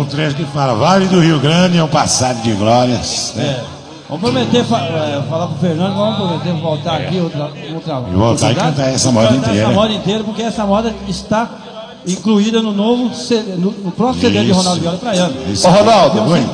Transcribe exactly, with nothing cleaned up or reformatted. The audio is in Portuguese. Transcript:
um trecho que fala: Vale do Rio Grande é um passado de glórias. Né? É. Vamos prometer, fa é, falar pro Fernando, vamos prometer voltar aqui outra, outra E voltar e cantar essa moda cantar inteira. Essa moda inteira, porque essa moda está incluída no novo C D, no, no próximo C D de Ronaldo Viola Praiano. Isso. Ô, Ronaldo,